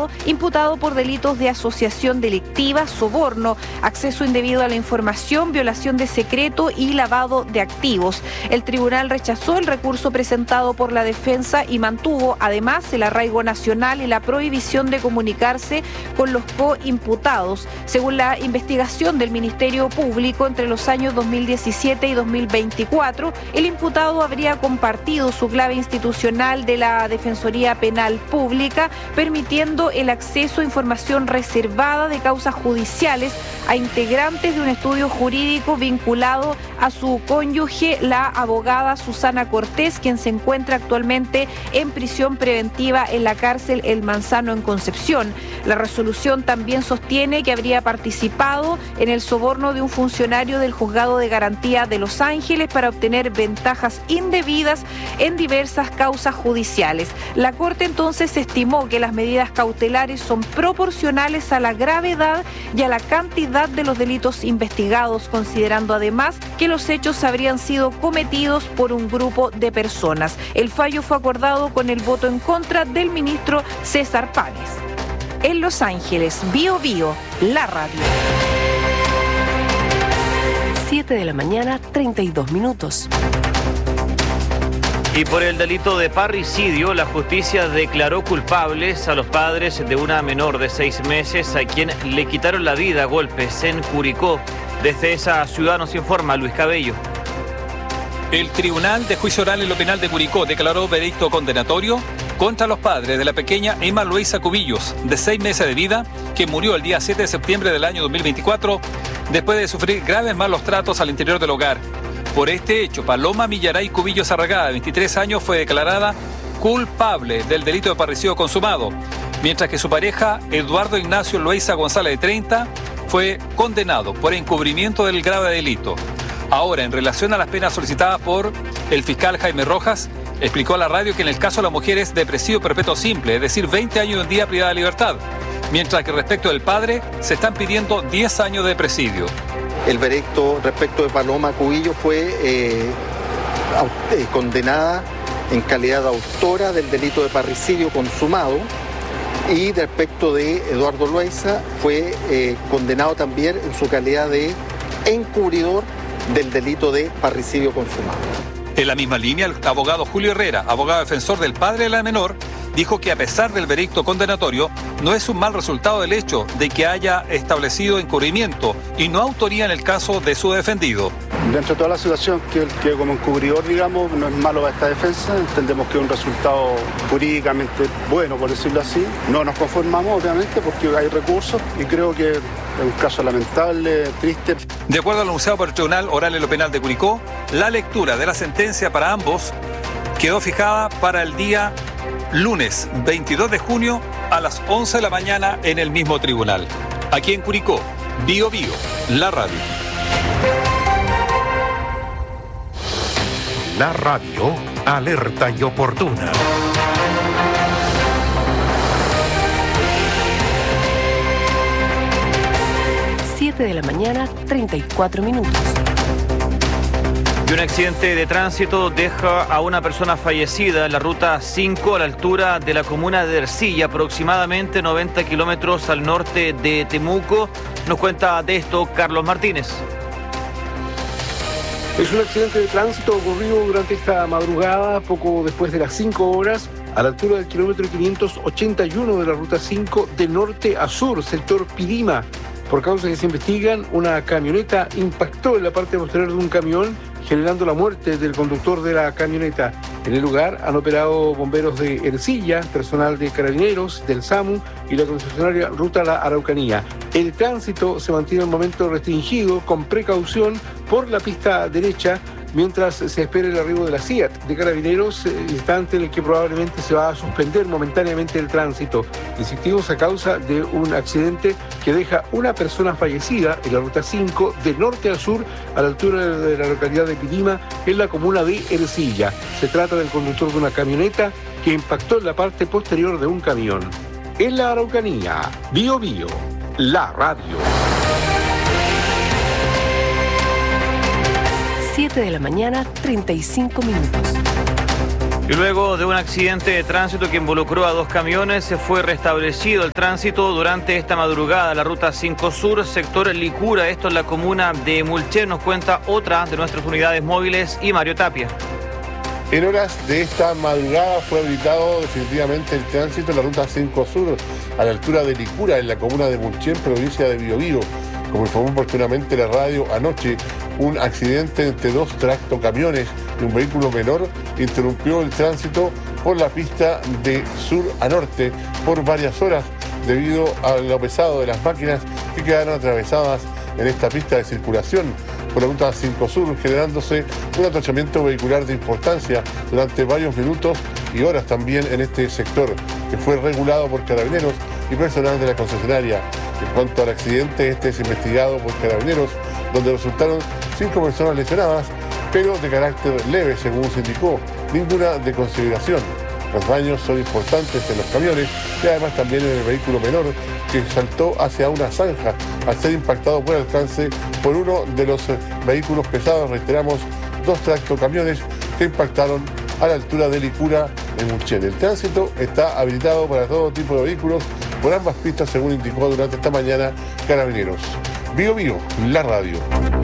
Juzgado, imputado por delitos de asociación delictiva, soborno, acceso indebido a la información, violación de secreto y lavado de activos. El tribunal rechazó el recurso presentado por la defensa y mantuvo además el arraigo nacional y la prohibición de comunicarse con los coimputados. Según la investigación del Ministerio Público, entre los años 2017 y 2024, el imputado habría compartido su clave institucional de la Defensoría Penal Pública, permitiendo el acceso a información reservada de causas judiciales a integrantes de un estudio jurídico vinculado a su cónyuge, la abogada Susana Cortés, quien se encuentra actualmente en prisión preventiva en la cárcel El Manzano en Concepción. La resolución también sostiene que habría participado en el soborno de un funcionario del Juzgado de Garantía de Los Ángeles para obtener ventajas indebidas en diversas causas judiciales. La Corte entonces estimó que las medidas cautelares son proporcionales a la gravedad y a la cantidad de los delitos investigados, considerando además que los hechos habrían sido cometidos por un grupo de personas. El fallo fue acordado con el voto en contra del ministro César Páez. En Los Ángeles, Bío Bío, la radio. 7 de la mañana, 32 minutos. Y por el delito de parricidio, la justicia declaró culpables a los padres de una menor de 6 meses a quien le quitaron la vida a golpes en Curicó. Desde esa ciudad nos informa Luis Cabello. El Tribunal de Juicio Oral en lo Penal de Curicó declaró veredicto condenatorio contra los padres de la pequeña Emma Luisa Cubillos, de 6 meses de vida, que murió el día 7 de septiembre del año 2024 después de sufrir graves malos tratos al interior del hogar. Por este hecho, Paloma Millaray Cubillos Arragada, de 23 años, fue declarada culpable del delito de parricidio consumado, mientras que su pareja, Eduardo Ignacio Loaiza González, de 30, fue condenado por encubrimiento del grave delito. Ahora, en relación a las penas solicitadas por el fiscal Jaime Rojas, explicó a la radio que en el caso de la mujer es de presidio perpetuo simple, es decir, 20 años y un día privada de libertad, mientras que respecto del padre se están pidiendo 10 años de presidio. El veredicto respecto de Paloma Cubillo fue condenada en calidad de autora del delito de parricidio consumado, y respecto de Eduardo Loaiza fue condenado también en su calidad de encubridor del delito de parricidio consumado. En la misma línea, el abogado Julio Herrera, abogado defensor del padre de la menor, dijo que a pesar del veredicto condenatorio, no es un mal resultado del hecho de que haya establecido encubrimiento y no autoría en el caso de su defendido. Dentro de toda la situación que él quedó como encubridor, digamos, no es malo para esta defensa, entendemos que es un resultado jurídicamente bueno, por decirlo así. No nos conformamos, obviamente, porque hay recursos y creo que es un caso lamentable, triste. De acuerdo al anunciado por el Tribunal Oral en lo Penal de Curicó, la lectura de la sentencia para ambos quedó fijada para el día lunes 22 de junio a las 11 de la mañana en el mismo tribunal. Aquí en Curicó, Bío Bío, la radio. La radio, alerta y oportuna. De la mañana, 34 minutos. Y un accidente de tránsito deja a una persona fallecida en la ruta 5 a la altura de la comuna de Ercilla, aproximadamente 90 kilómetros al norte de Temuco. Nos cuenta de esto Carlos Martínez. Es un accidente de tránsito ocurrido durante esta madrugada, poco después de las 5 horas, a la altura del kilómetro 581 de la ruta 5 de norte a sur, sector Pirima. Por causas que se investigan, una camioneta impactó en la parte posterior de un camión, generando la muerte del conductor de la camioneta. En el lugar han operado bomberos de Ercilla, personal de Carabineros, del SAMU y la concesionaria Ruta La Araucanía. El tránsito se mantiene en momento restringido, con precaución, por la pista derecha, mientras se espera el arribo de la CIAT de Carabineros, instante en el que probablemente se va a suspender momentáneamente el tránsito. Insistimos, a causa de un accidente que deja una persona fallecida en la ruta 5 de norte a sur a la altura de la localidad de Pirima, en la comuna de Ercilla. Se trata del conductor de una camioneta que impactó en la parte posterior de un camión. En la Araucanía, Bío Bío, la radio. 7 de la mañana, 35 minutos. Y luego de un accidente de tránsito que involucró a 2 camiones, se fue restablecido el tránsito durante esta madrugada. La ruta 5 Sur, sector Licura, esto en la comuna de Mulchen, nos cuenta otra de nuestras unidades móviles y Mario Tapia. En horas de esta madrugada fue habilitado definitivamente el tránsito en la ruta 5 Sur, a la altura de Licura, en la comuna de Mulchen, provincia de Biobío. Como informó oportunamente la radio anoche, un accidente entre 2 tractocamiones y un vehículo menor interrumpió el tránsito por la pista de sur a norte por varias horas debido a lo pesado de las máquinas que quedaron atravesadas en esta pista de circulación por la ruta 5 Sur, generándose un atochamiento vehicular de importancia durante varios minutos y horas también en este sector, que fue regulado por carabineros y personal de la concesionaria. En cuanto al accidente, este es investigado por carabineros, donde resultaron 5 personas lesionadas, pero de carácter leve, según se indicó, ninguna de consideración. Los daños son importantes en los camiones y además también en el vehículo menor, que saltó hacia una zanja al ser impactado por alcance por uno de los vehículos pesados, reiteramos, 2 tractocamiones que impactaron a la altura de Licura en Mulchen. El tránsito está habilitado para todo tipo de vehículos por ambas pistas, según indicó durante esta mañana Carabineros. Biobío, la radio.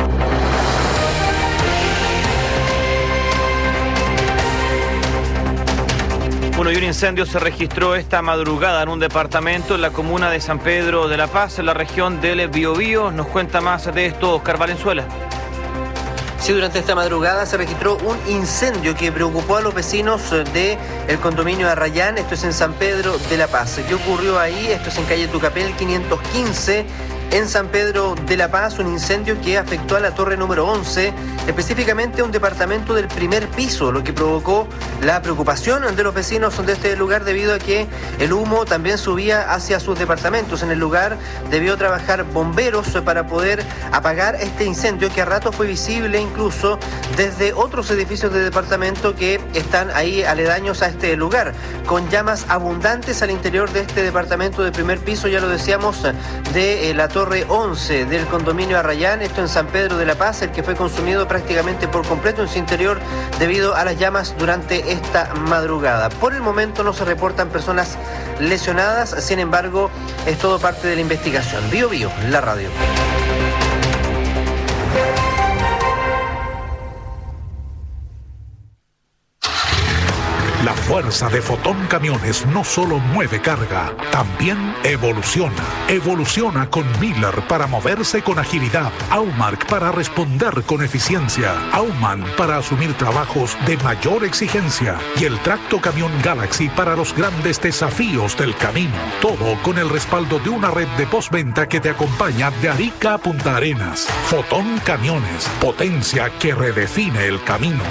Bueno, y un incendio se registró esta madrugada en un departamento en la comuna de San Pedro de la Paz, en la región del Biobío. Nos cuenta más de esto Oscar Valenzuela. Sí, durante esta madrugada se registró un incendio que preocupó a los vecinos del condominio Arrayán, esto es en San Pedro de la Paz. ¿Qué ocurrió ahí? Esto es en calle Tucapel 515, en San Pedro de la Paz, un incendio que afectó a la torre número 11, específicamente a un departamento del primer piso, lo que provocó la preocupación de los vecinos de este lugar debido a que el humo también subía hacia sus departamentos. En el lugar debió trabajar bomberos para poder apagar este incendio que a ratos fue visible incluso desde otros edificios de departamento que están ahí aledaños a este lugar, con llamas abundantes al interior de este departamento de primer piso, ya lo decíamos, de la torre 11 del condominio Arrayán, esto en San Pedro de la Paz, el que fue consumido prácticamente por completo en su interior debido a las llamas durante esta madrugada. Por el momento no se reportan personas lesionadas, sin embargo es todo parte de la investigación. Biobío, la radio. La fuerza de Fotón Camiones no solo mueve carga, también evoluciona. Evoluciona con Miller para moverse con agilidad, Aumark para responder con eficiencia, Aumann para asumir trabajos de mayor exigencia y el Tractocamión Galaxy para los grandes desafíos del camino. Todo con el respaldo de una red de postventa que te acompaña de Arica a Punta Arenas. Fotón Camiones, potencia que redefine el camino.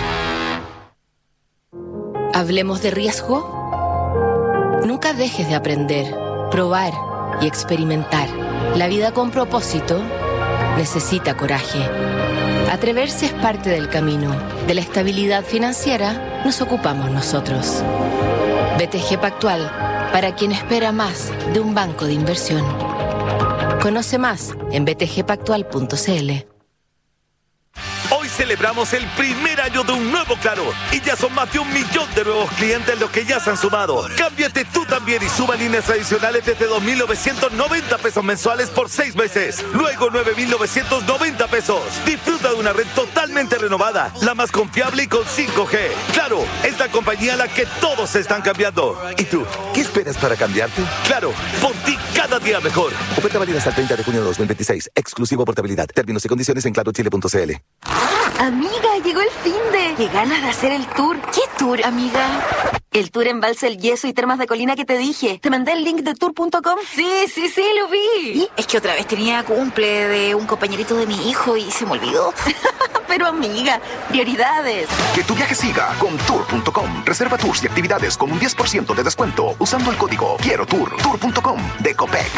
¿Hablemos de riesgo? Nunca dejes de aprender, probar y experimentar. La vida con propósito necesita coraje. Atreverse es parte del camino. De la estabilidad financiera nos ocupamos nosotros. BTG Pactual, para quien espera más de un banco de inversión. Conoce más en btgpactual.cl. Hoy celebramos el primer año de un nuevo Claro y ya son más de 1 millón de nuevos clientes los que ya se han sumado. Cámbiate tú también y suma líneas adicionales desde 2.990 pesos mensuales por 6 meses. Luego 9.990 pesos. Disfruta de una red totalmente renovada, la más confiable y con 5G. Claro, es la compañía a la que todos se están cambiando. ¿Y tú? ¿Qué esperas para cambiarte? Claro, por ti cada día mejor. Oferta válida hasta el 30 de junio de 2026. Exclusivo portabilidad. Términos y condiciones en clarochile.cl. Amiga, llegó el finde. Qué ganas de hacer el tour. ¿Qué tour, amiga? El tour en Balsa El Yeso y Termas de Colina que te dije. ¿Te mandé el link de tour.com? Sí, lo vi. ¿Y? Es que otra vez tenía cumple de un compañerito de mi hijo y se me olvidó. Pero amiga, prioridades. Que tu viaje siga con tour.com. Reserva tours y actividades con un 10% de descuento usando el código Quiero Tour. Tour.com de Copec.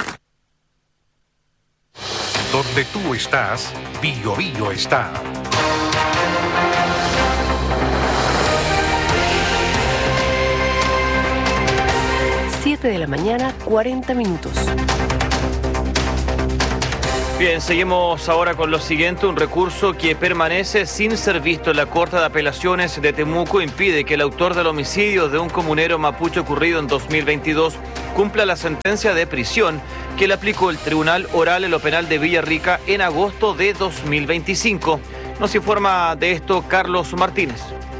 Donde tú estás, Biobío está. De la mañana, 40 minutos. Bien, seguimos ahora con lo siguiente. Un recurso que permanece sin ser visto en la Corte de Apelaciones de Temuco impide que el autor del homicidio de un comunero mapuche ocurrido en 2022 cumpla la sentencia de prisión que le aplicó el Tribunal Oral en lo Penal de Villarrica en agosto de 2025. Nos informa de esto Carlos Martínez.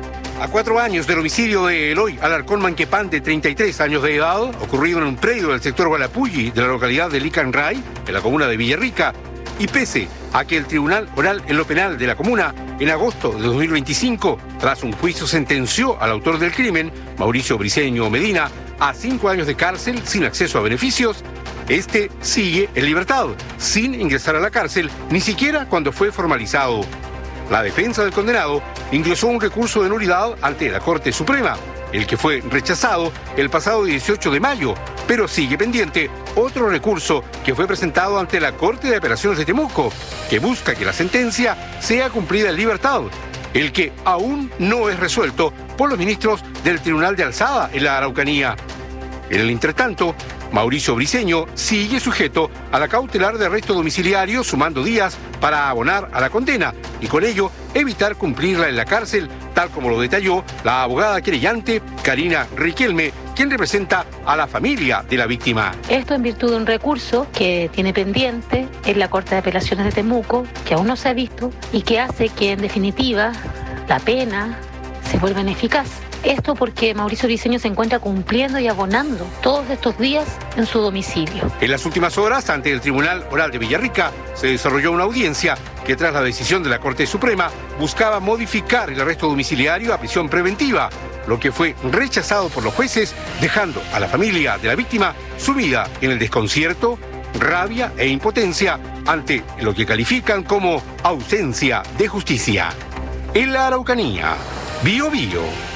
A 4 años del homicidio de Eloy Alarcón Manquepán, de 33 años de edad, ocurrido en un predio del sector Gualapulli de la localidad de Licanray, en la comuna de Villarrica, y pese a que el Tribunal Oral en lo Penal de la comuna, en agosto de 2025, tras un juicio sentenció al autor del crimen, Mauricio Briceño Medina, a 5 años de cárcel sin acceso a beneficios, este sigue en libertad, sin ingresar a la cárcel, ni siquiera cuando fue formalizado. La defensa del condenado ingresó un recurso de nulidad ante la Corte Suprema, el que fue rechazado el pasado 18 de mayo, pero sigue pendiente otro recurso que fue presentado ante la Corte de Apelaciones de Temuco, que busca que la sentencia sea cumplida en libertad, el que aún no es resuelto por los ministros del Tribunal de Alzada en la Araucanía. En el entretanto, Mauricio Briceño sigue sujeto a la cautelar de arresto domiciliario, sumando días para abonar a la condena y con ello evitar cumplirla en la cárcel, tal como lo detalló la abogada querellante Karina Riquelme, quien representa a la familia de la víctima. Esto en virtud de un recurso que tiene pendiente en la Corte de Apelaciones de Temuco, que aún no se ha visto y que hace que en definitiva la pena se vuelva ineficaz. Esto porque Mauricio Briceño se encuentra cumpliendo y abonando todos estos días en su domicilio. En las últimas horas, ante el Tribunal Oral de Villarrica, se desarrolló una audiencia que, tras la decisión de la Corte Suprema, buscaba modificar el arresto domiciliario a prisión preventiva, lo que fue rechazado por los jueces, dejando a la familia de la víctima sumida en el desconcierto, rabia e impotencia ante lo que califican como ausencia de justicia. En la Araucanía, Bío Bío,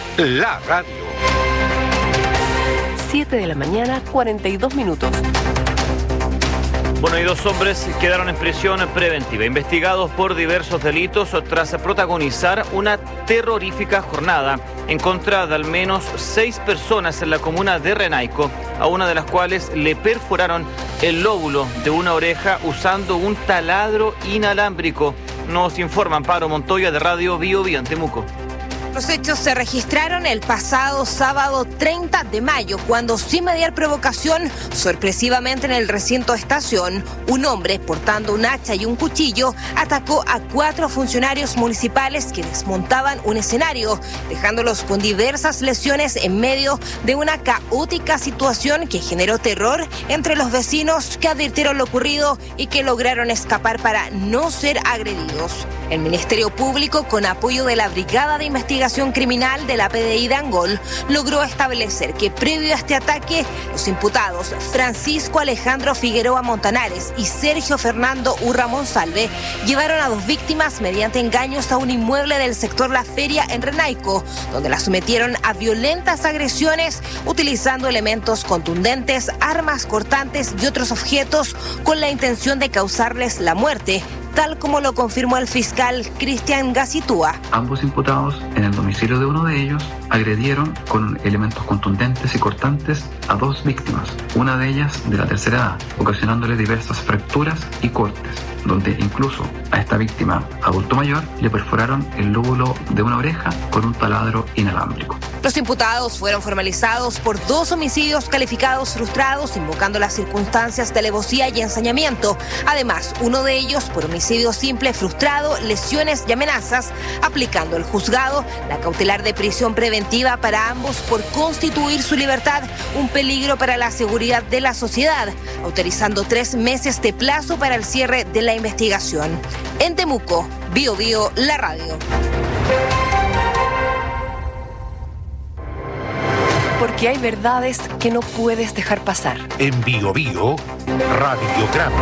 la radio. 7 de la mañana, 42 minutos. Bueno, y 2 hombres quedaron en prisión preventiva, investigados por diversos delitos tras protagonizar una terrorífica jornada en contra de al menos 6 personas en la comuna de Renaico, a una de las cuales le perforaron el lóbulo de una oreja usando un taladro inalámbrico. Nos informa Amparo Montoya de Radio Bío Bío en Temuco. Los hechos se registraron el pasado sábado 30 de mayo, cuando sin mediar provocación, sorpresivamente en el recinto estación, un hombre portando un hacha y un cuchillo atacó a 4 funcionarios municipales que desmontaban un escenario, dejándolos con diversas lesiones en medio de una caótica situación que generó terror entre los vecinos, que advirtieron lo ocurrido y que lograron escapar para no ser agredidos. El Ministerio Público, con apoyo de la Brigada de Investigación Criminal de la PDI de Angol, logró establecer que previo a este ataque, los imputados Francisco Alejandro Figueroa Montanares y Sergio Fernando Urra Monsalve llevaron a 2 víctimas mediante engaños a un inmueble del sector La Feria en Renaico, donde las sometieron a violentas agresiones utilizando elementos contundentes, armas cortantes y otros objetos con la intención de causarles la muerte, tal como lo confirmó el fiscal Cristian Gacitúa. Ambos imputados, en el domicilio de uno de ellos, agredieron con elementos contundentes y cortantes a 2 víctimas, una de ellas de la tercera edad, ocasionándole diversas fracturas y cortes, donde incluso a esta víctima adulto mayor le perforaron el lóbulo de una oreja con un taladro inalámbrico. Los imputados fueron formalizados por 2 homicidios calificados frustrados, invocando las circunstancias de alevosía y ensañamiento. Además, uno de ellos por homicidio simple frustrado, lesiones y amenazas, aplicando el juzgado la cautelar de prisión preventiva para ambos por constituir su libertad un peligro para la seguridad de la sociedad, autorizando 3 meses de plazo para el cierre de la investigación. En Temuco, Bío Bío, la radio. Porque hay verdades que no puedes dejar pasar. En Bío Bío, Radiograma.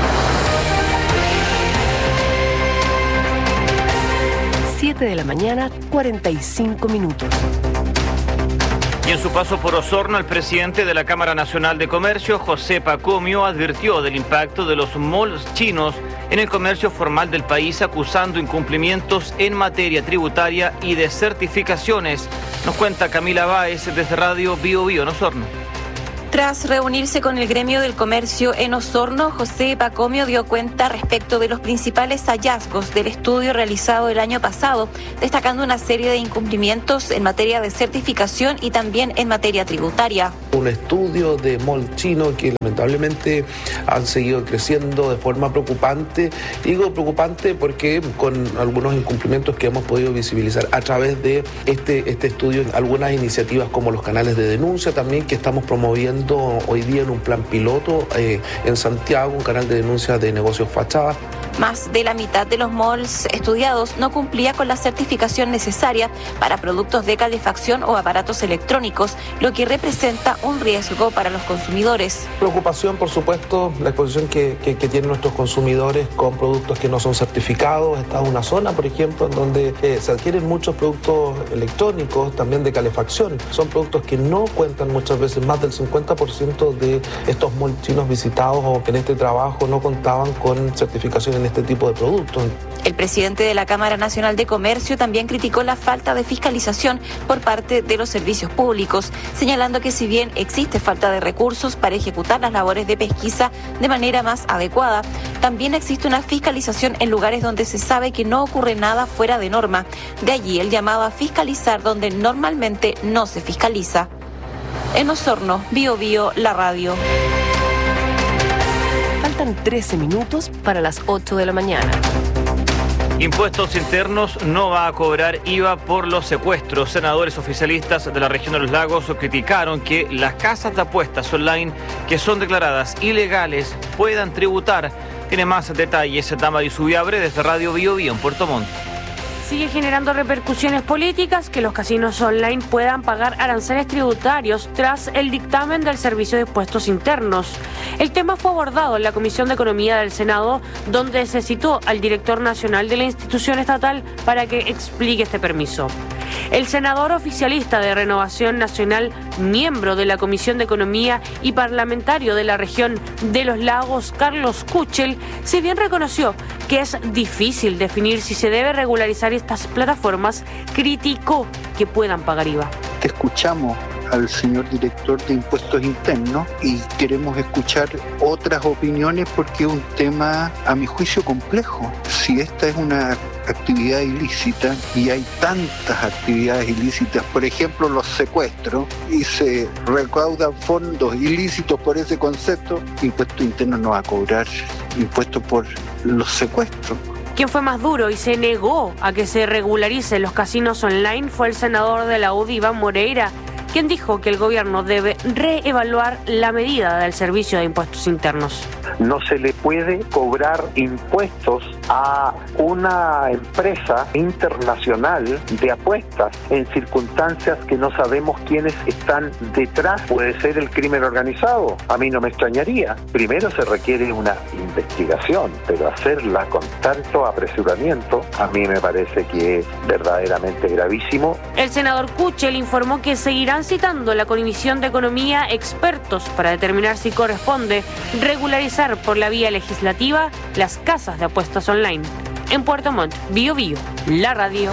Siete de la mañana, 45 minutos. Y en su paso por Osorno, el presidente de la Cámara Nacional de Comercio, José Pacomio, advirtió del impacto de los malls chinos en el comercio formal del país, acusando incumplimientos en materia tributaria y de certificaciones. Nos cuenta Camila Báez desde Radio Bío Bío en Osorno. Tras reunirse con el gremio del comercio en Osorno, José Pacomio dio cuenta respecto de los principales hallazgos del estudio realizado el año pasado, destacando una serie de incumplimientos en materia de certificación y también en materia tributaria. Un estudio de mall chino que lamentablemente han seguido creciendo de forma preocupante. Digo preocupante porque con algunos incumplimientos que hemos podido visibilizar a través de este estudio, algunas iniciativas como los canales de denuncia también que estamos promoviendo hoy día en un plan piloto en Santiago, un canal de denuncia de negocios fachadas. Más de la mitad de los malls estudiados no cumplía con la certificación necesaria para productos de calefacción o aparatos electrónicos, lo que representa un riesgo para los consumidores. Preocupación, por supuesto, la exposición que tienen nuestros consumidores con productos que no son certificados. Esta es una zona, por ejemplo, en donde se adquieren muchos productos electrónicos, también de calefacción. Son productos que no cuentan muchas veces, más del 50% de estos malls chinos visitados o en este trabajo no contaban con certificación en este tipo de productos. El presidente de la Cámara Nacional de Comercio también criticó la falta de fiscalización por parte de los servicios públicos, señalando que si bien existe falta de recursos para ejecutar las labores de pesquisa de manera más adecuada, también existe una fiscalización en lugares donde se sabe que no ocurre nada fuera de norma. De allí el llamado a fiscalizar donde normalmente no se fiscaliza. En Osorno, Bío Bío, la radio. Faltan 13 minutos para las 8 de la mañana. Impuestos Internos no va a cobrar IVA por los secuestros. Senadores oficialistas de la región de los Lagos criticaron que las casas de apuestas online que son declaradas ilegales puedan tributar. Tiene más detalles Damaris Ubiabre desde Radio Bío Bío en Puerto Montt. Sigue generando repercusiones políticas que los casinos online puedan pagar aranceles tributarios tras el dictamen del Servicio de Impuestos Internos. El tema fue abordado en la Comisión de Economía del Senado, donde se citó al director nacional de la institución estatal para que explique este permiso. El senador oficialista de Renovación Nacional, miembro de la Comisión de Economía y parlamentario de la región de los Lagos, Carlos Kuchel, si bien reconoció que es difícil definir si se debe regularizar estas plataformas, criticó que puedan pagar IVA. Te escuchamos al señor director de Impuestos Internos y queremos escuchar otras opiniones porque es un tema, a mi juicio, complejo. Si esta es una actividad ilícita y hay tantas actividades ilícitas, por ejemplo los secuestros, y se recaudan fondos ilícitos por ese concepto, Impuestos Internos no va a cobrar impuestos por los secuestros. Quien fue más duro y se negó a que se regularicen los casinos online fue el senador de la UDI, Iván Moreira, quien dijo que el gobierno debe reevaluar la medida del Servicio de Impuestos Internos. No se le puede cobrar impuestos a una empresa internacional de apuestas en circunstancias que no sabemos quiénes están detrás. Puede ser el crimen organizado, a mí no me extrañaría. Primero se requiere una investigación, pero hacerla con tanto apresuramiento a mí me parece que es verdaderamente gravísimo. El senador Kuchel informó que seguirán citando a la Comisión de Economía expertos para determinar si corresponde regularizar por la vía legislativa las casas de apuestas online. En Puerto Montt, Bío Bío, la radio.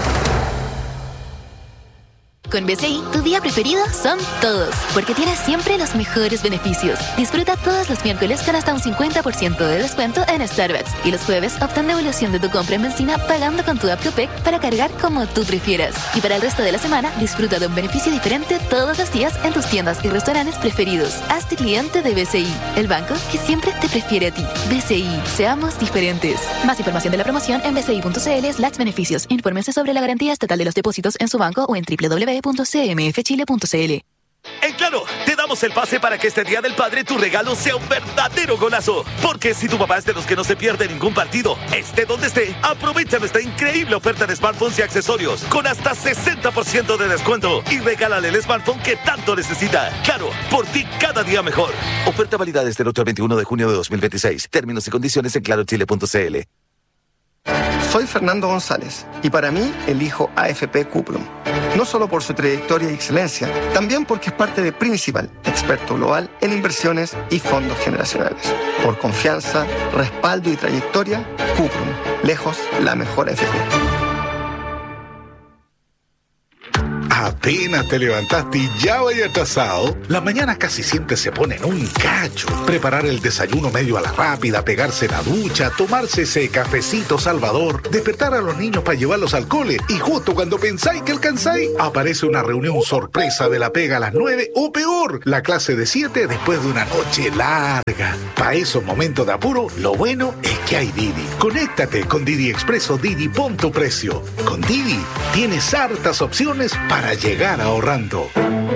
Con BCI, tu día preferido son todos, porque tienes siempre los mejores beneficios. Disfruta todos los miércoles con hasta un 50% de descuento en Starbucks. Y los jueves obtén devolución de tu compra en benzina pagando con tu app Copec para cargar como tú prefieras. Y para el resto de la semana, disfruta de un beneficio diferente todos los días en tus tiendas y restaurantes preferidos. Hazte cliente de BCI, el banco que siempre te prefiere a ti. BCI, seamos diferentes. Más información de la promoción en bci.cl/beneficios. Infórmense sobre la garantía estatal de los depósitos en su banco o en www.cmfchile.cl. En Claro, te damos el pase para que este Día del Padre tu regalo sea un verdadero golazo. Porque si tu papá es de los que no se pierde ningún partido, esté donde esté, aprovecha nuestra increíble oferta de smartphones y accesorios con hasta 60% de descuento y regálale el smartphone que tanto necesita. Claro, por ti cada día mejor. Oferta válida desde el 8 al 21 de junio de 2026. Términos y condiciones en clarochile.cl. Soy Fernando González y para mí elijo AFP Cuprum. No solo por su trayectoria y excelencia, también porque es parte de Principal, experto global en inversiones y fondos generacionales. Por confianza, respaldo y trayectoria, Cuprum, lejos la mejor AFP. Apenas te levantaste y ya vaya atrasado. Las mañanas casi siempre se ponen un cacho. Preparar el desayuno medio a la rápida, pegarse la ducha, tomarse ese cafecito salvador, despertar a los niños para llevarlos al cole y justo cuando pensáis que alcanzáis, aparece una reunión sorpresa de la pega a las 9 o peor, la clase de 7 después de una noche larga. Para esos momentos de apuro, lo bueno es que hay Didi. Conéctate con Didi Expreso Didi, pon tu precio. Con Didi tienes hartas opciones para llegar ahorrando.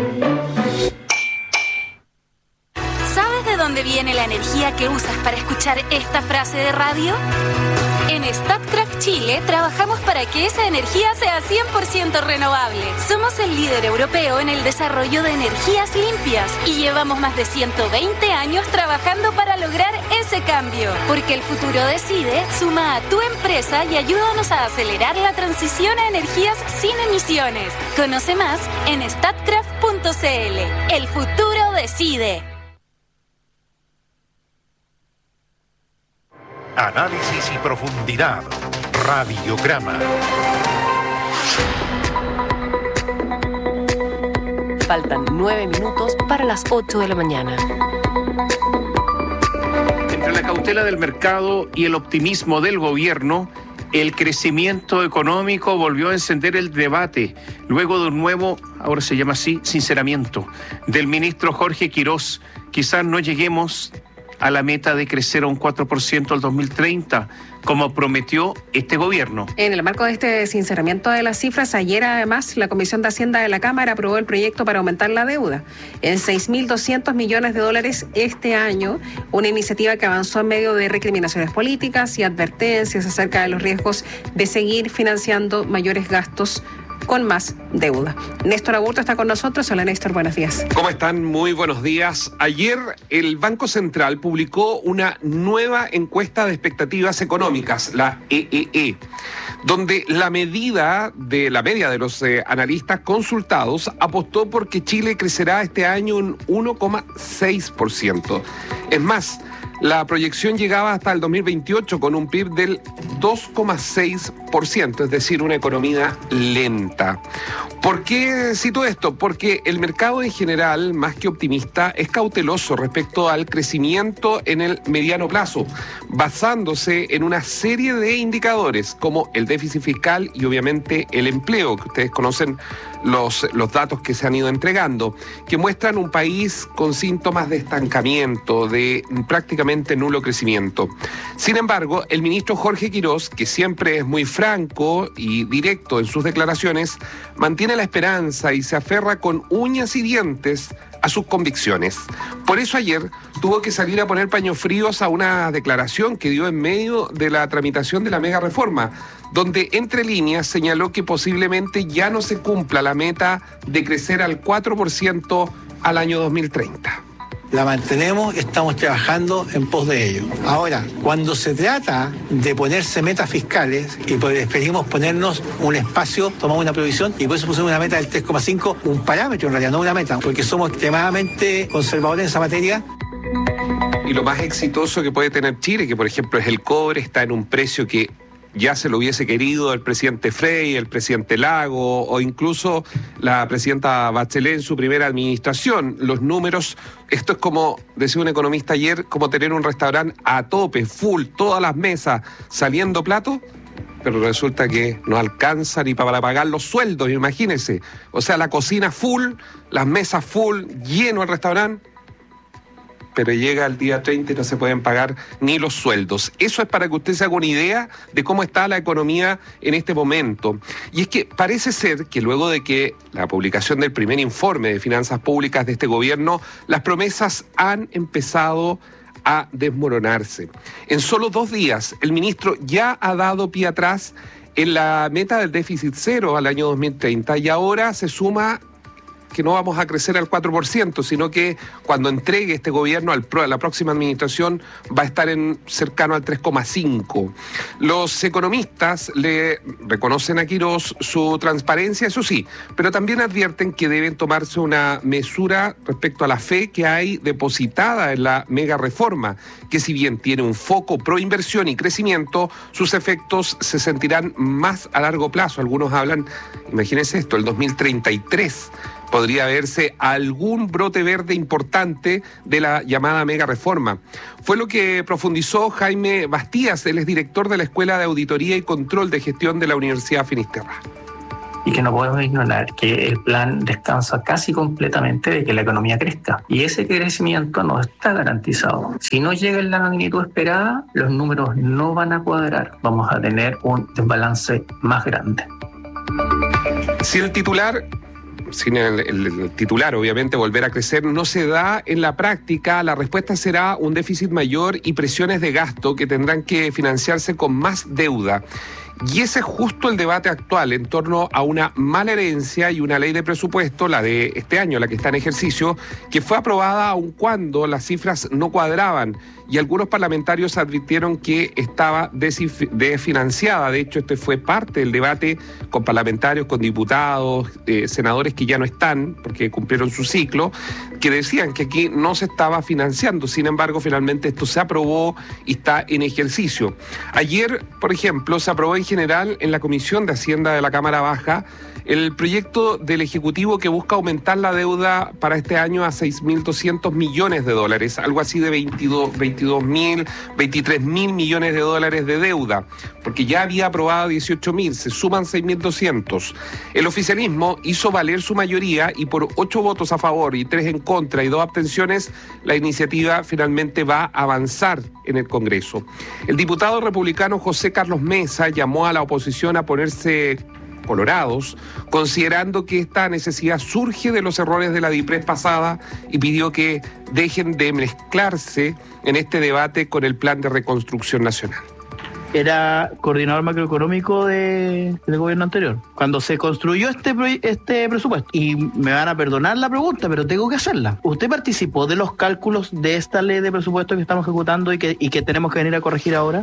¿Sabes de dónde viene la energía que usas para escuchar esta frase de radio? En Statkraft Chile trabajamos para que esa energía sea 100% renovable. Somos el líder europeo en el desarrollo de energías limpias y llevamos más de 120 años trabajando para lograr ese cambio. Porque el futuro decide, suma a tu empresa y ayúdanos a acelerar la transición a energías sin emisiones. Conoce más en statkraft.cl. El futuro decide. Análisis y profundidad. Radiograma. Faltan 9 minutos para las 8 de la mañana. Entre la cautela del mercado y el optimismo del gobierno, el crecimiento económico volvió a encender el debate, luego de un nuevo, ahora se llama así, sinceramiento, del ministro Jorge Quirós. Quizás no lleguemos a la meta de crecer a un 4% al 2030, como prometió este gobierno. En el marco de este sinceramiento de las cifras, ayer además la Comisión de Hacienda de la Cámara aprobó el proyecto para aumentar la deuda en $6.200 millones este año, una iniciativa que avanzó en medio de recriminaciones políticas y advertencias acerca de los riesgos de seguir financiando mayores gastos con más deuda. Néstor Aburto está con nosotros. Hola Néstor, buenos días. ¿Cómo están? Muy buenos días. Ayer el Banco Central publicó una nueva encuesta de expectativas económicas, la EEE, donde la media de los analistas consultados apostó por que Chile crecerá este año un 1,6%. Es más, la proyección llegaba hasta el 2028 con un PIB del 2,6%, es decir, una economía lenta. ¿Por qué cito esto? Porque el mercado en general, más que optimista, es cauteloso respecto al crecimiento en el mediano plazo, basándose en una serie de indicadores como el déficit fiscal y obviamente el empleo, que ustedes conocen los datos que se han ido entregando, que muestran un país con síntomas de estancamiento, de prácticamente nulo crecimiento. Sin embargo, el ministro Jorge Quirós, que siempre es muy franco y directo en sus declaraciones, mantiene la esperanza y se aferra con uñas y dientes a sus convicciones. Por eso ayer tuvo que salir a poner paños fríos a una declaración que dio en medio de la tramitación de la mega reforma, donde entre líneas señaló que posiblemente ya no se cumpla la meta de crecer al 4% al año 2030. La mantenemos, estamos trabajando en pos de ello. Ahora, cuando se trata de ponerse metas fiscales, y preferimos ponernos un espacio, tomamos una provisión, y por eso pusimos una meta del 3,5, un parámetro en realidad, no una meta, porque somos extremadamente conservadores en esa materia. Y lo más exitoso que puede tener Chile, que por ejemplo es el cobre, está en un precio que ya se lo hubiese querido el presidente Frey, el presidente Lago o incluso la presidenta Bachelet en su primera administración. Los números, esto es como, decía un economista ayer, como tener un restaurante a tope, full, todas las mesas saliendo plato, pero resulta que no alcanza ni para pagar los sueldos, imagínense. O sea, la cocina full, las mesas full, lleno el restaurante, pero llega el día 30 y no se pueden pagar ni los sueldos. Eso es para que usted se haga una idea de cómo está la economía en este momento. Y es que parece ser que luego de que la publicación del primer informe de finanzas públicas de este gobierno, las promesas han empezado a desmoronarse. En solo 2 días, el ministro ya ha dado pie atrás en la meta del déficit cero al año 2030 y ahora se suma que no vamos a crecer al 4%, sino que cuando entregue este gobierno a la próxima administración va a estar cercano al 3,5%. Los economistas le reconocen a Quirós su transparencia, eso sí, pero también advierten que deben tomarse una mesura respecto a la fe que hay depositada en la mega reforma, que si bien tiene un foco pro inversión y crecimiento, sus efectos se sentirán más a largo plazo. Algunos hablan, imagínense esto, el 2033 podría verse algún brote verde importante de la llamada mega reforma. Fue lo que profundizó Jaime Bastías, él es director de la Escuela de Auditoría y Control de Gestión de la Universidad Finisterra. Y que no podemos ignorar que el plan descansa casi completamente de que la economía crezca. Y ese crecimiento no está garantizado. Si no llega en la magnitud esperada, los números no van a cuadrar. Vamos a tener un desbalance más grande. Si el titular, sin el titular obviamente volver a crecer, no se da en la práctica, la respuesta será un déficit mayor y presiones de gasto que tendrán que financiarse con más deuda. Y ese es justo el debate actual en torno a una mala herencia y una ley de presupuesto, la de este año, la que está en ejercicio, que fue aprobada aun cuando las cifras no cuadraban. Y algunos parlamentarios advirtieron que estaba desfinanciada. De hecho, este fue parte del debate con parlamentarios, con diputados, senadores que ya no están, porque cumplieron su ciclo, que decían que aquí no se estaba financiando. Sin embargo, finalmente esto se aprobó y está en ejercicio. Ayer, por ejemplo, se aprobó en general en la Comisión de Hacienda de la Cámara Baja el proyecto del Ejecutivo que busca aumentar la deuda para este año a 6.200 millones de dólares, algo así de 23.000 millones de dólares de deuda, porque ya había aprobado 18.000, se suman 6.200. El oficialismo hizo valer su mayoría y por 8 votos a favor y 3 en contra y 2 abstenciones, la iniciativa finalmente va a avanzar en el Congreso. El diputado republicano José Carlos Mesa llamó a la oposición a ponerse colorados, considerando que esta necesidad surge de los errores de la DIPRES pasada y pidió que dejen de mezclarse en este debate con el Plan de Reconstrucción Nacional. Era coordinador macroeconómico del gobierno anterior, cuando se construyó este presupuesto. Y me van a perdonar la pregunta, pero tengo que hacerla. ¿Usted participó de los cálculos de esta ley de presupuesto que estamos ejecutando y que tenemos que venir a corregir ahora?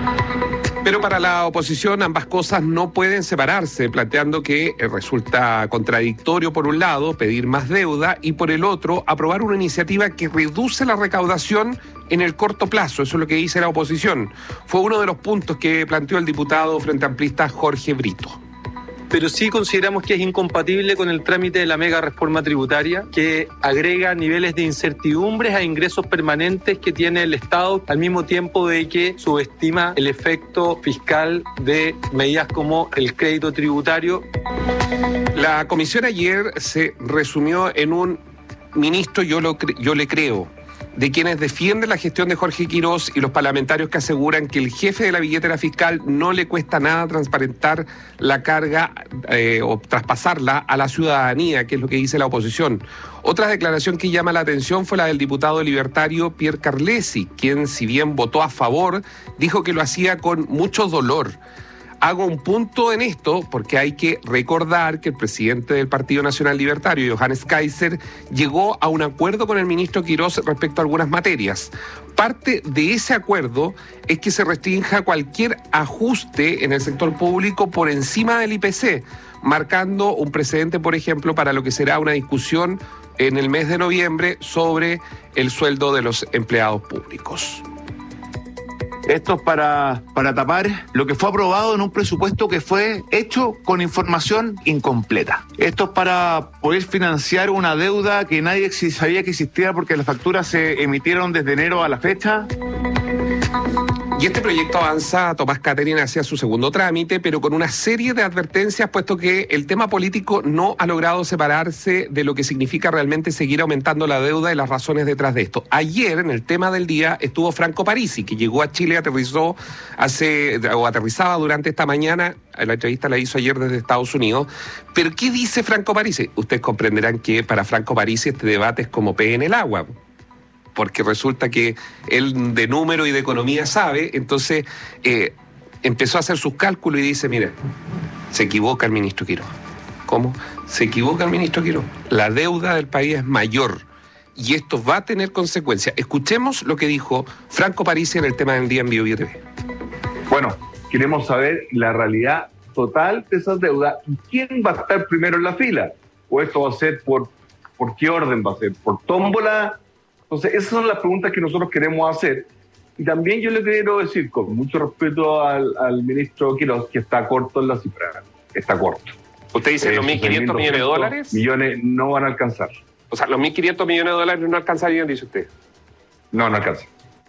Pero para la oposición ambas cosas no pueden separarse, planteando que resulta contradictorio por un lado pedir más deuda y por el otro aprobar una iniciativa que reduce la recaudación en el corto plazo. Eso es lo que dice la oposición. Fue uno de los puntos que planteó el diputado frente amplista Jorge Brito. Pero sí consideramos que es incompatible con el trámite de la mega reforma tributaria, que agrega niveles de incertidumbres a ingresos permanentes que tiene el Estado, al mismo tiempo de que subestima el efecto fiscal de medidas como el crédito tributario. La comisión ayer se resumió en un ministro, yo le creo, de quienes defienden la gestión de Jorge Quirós y los parlamentarios que aseguran que el jefe de la billetera fiscal no le cuesta nada transparentar la carga o traspasarla a la ciudadanía, que es lo que dice la oposición. Otra declaración que llama la atención fue la del diputado libertario Pierre Carlesi, quien, si bien votó a favor, dijo que lo hacía con mucho dolor. Hago un punto en esto porque hay que recordar que el presidente del Partido Nacional Libertario, Johannes Kaiser, llegó a un acuerdo con el ministro Quirós respecto a algunas materias. Parte de ese acuerdo es que se restrinja cualquier ajuste en el sector público por encima del IPC, marcando un precedente, por ejemplo, para lo que será una discusión en el mes de noviembre sobre el sueldo de los empleados públicos. Esto es para tapar lo que fue aprobado en un presupuesto que fue hecho con información incompleta. Esto es para poder financiar una deuda que nadie sabía que existía porque las facturas se emitieron desde enero a la fecha. Y este proyecto avanza, Tomás Catherine, hacia su segundo trámite, pero con una serie de advertencias, puesto que el tema político no ha logrado separarse de lo que significa realmente seguir aumentando la deuda y las razones detrás de esto. Ayer, en el tema del día, estuvo Franco Parisi, que llegó a Chile, aterrizaba durante esta mañana. La entrevista la hizo ayer desde Estados Unidos. Pero ¿qué dice Franco Parisi? Ustedes comprenderán que para Franco Parisi este debate es como pez en el agua, porque resulta que él de número y de economía sabe. Entonces empezó a hacer sus cálculos y dice, mire, se equivoca el ministro Quirós. ¿Cómo? Se equivoca el ministro Quiroz. La deuda del país es mayor y esto va a tener consecuencias. Escuchemos lo que dijo Franco Parisi en el tema del día en Bio TV. Bueno, queremos saber la realidad total de esas deudas y quién va a estar primero en la fila. O esto va a ser por qué orden va a ser, por tómbola. Entonces, esas son las preguntas que nosotros queremos hacer. Y también yo le quiero decir, con mucho respeto al ministro Quiroz, que está corto en la cifra. Está corto. ¿Usted dice los 1.500 millones de dólares? Millones no van a alcanzar. O sea, los 1.500 millones de dólares no alcanzarían, dice usted. No alcanza.